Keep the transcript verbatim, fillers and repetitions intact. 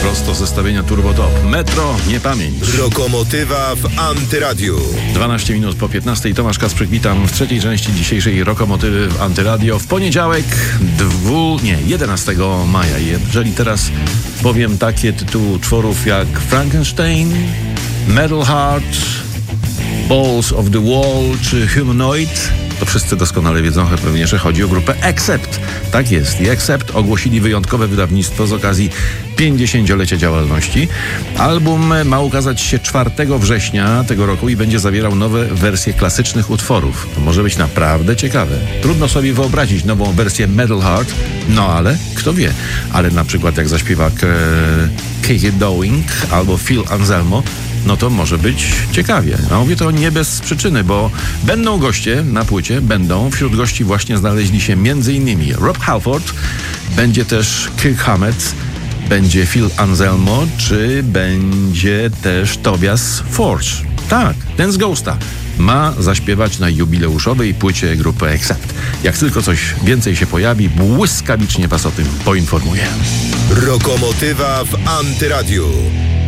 Prosto z zestawienia Turbo Top. Metro, nie pamięć. Rokomotywa w Antyradiu. dwanaście minut po piętnastej. Tomasz Kasprzyk, witam w trzeciej części dzisiejszej Rokomotywy w Antyradio. W poniedziałek, dwu, nie, jedenastego maja. Jeżeli teraz powiem takie tytuły utworów jak Frankenstein, Metal Heart, Balls of the Wall czy Humanoid, to wszyscy doskonale wiedzą pewnie, że chodzi o grupę Accept. Tak jest. I Accept ogłosili wyjątkowe wydawnictwo z okazji pięćdziesięciolecia działalności. Album ma ukazać się czwartego września tego roku i będzie zawierał nowe wersje klasycznych utworów. To może być naprawdę ciekawe. Trudno sobie wyobrazić nową wersję Metal Heart, no ale kto wie. Ale na przykład jak zaśpiewa Keke Dowing albo Phil Anselmo, no to może być ciekawie. A mówię to nie bez przyczyny, bo będą goście na płycie, będą. Wśród gości właśnie znaleźli się m.in. Rob Halford, będzie też Kirk Hammett, będzie Phil Anselmo, czy będzie też Tobias Forge. Tak, ten z Ghosta ma zaśpiewać na jubileuszowej płycie grupy Accept. Jak tylko coś więcej się pojawi, błyskawicznie was o tym poinformuję. Rokomotywa w Antyradiu.